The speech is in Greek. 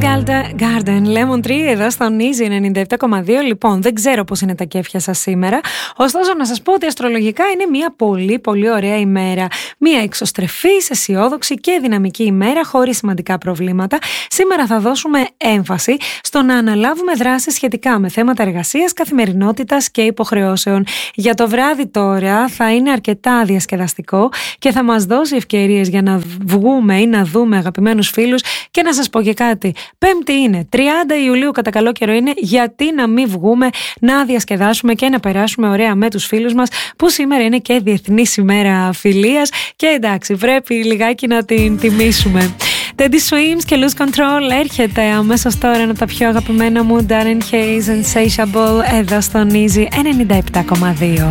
Garden, Lemon Tree, εδώ στον Easy 97,2. Λοιπόν, δεν ξέρω πώς είναι τα κέφια σας σήμερα. Ωστόσο, να σας πω ότι αστρολογικά είναι μια πολύ πολύ ωραία ημέρα. Μια εξωστρεφής, αισιόδοξη και δυναμική ημέρα, χωρίς σημαντικά προβλήματα. Σήμερα θα δώσουμε έμφαση στο να αναλάβουμε δράσεις σχετικά με θέματα εργασίας, καθημερινότητας και υποχρεώσεων. Για το βράδυ τώρα θα είναι αρκετά διασκεδαστικό και θα μας δώσει ευκαιρίες για να βγούμε ή να δούμε αγαπημένους φίλους. Και να σας πω και κάτι, Πέμπτη είναι, 30 Ιουλίου κατά καλό καιρό είναι, γιατί να μην βγούμε να διασκεδάσουμε και να περάσουμε ωραία με τους φίλους μας, που σήμερα είναι και Διεθνής ημέρα φιλίας και εντάξει, πρέπει λιγάκι να την τιμήσουμε. Teddy Swims και Lose Control έρχεται αμέσως τώρα, ένα από τα πιο αγαπημένα μου, Darren Hayes, Insatiable, εδώ στον Easy 97,2.